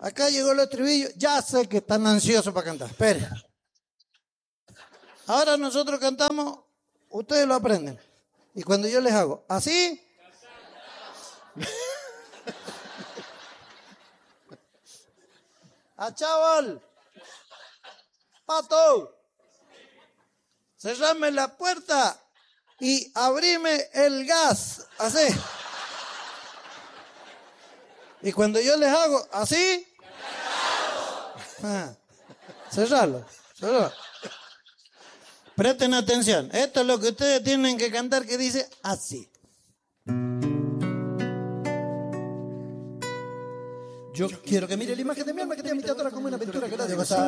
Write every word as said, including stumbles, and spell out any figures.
Acá llegó el estribillo. Ya sé que están ansiosos para cantar. Espere. Ahora nosotros cantamos, ustedes lo aprenden. Y cuando yo les hago, ¿así? ¡A chaval! ¡Pato! Cerrame la puerta y abrime el gas. Así. Y cuando yo les hago, ¿así? Ah, cerralo, cerralo. Presten atención. Esto es lo que ustedes tienen que cantar, que dice así. Yo quiero que mire la imagen de mi alma, que te ha invitado como una aventura que la de gozar.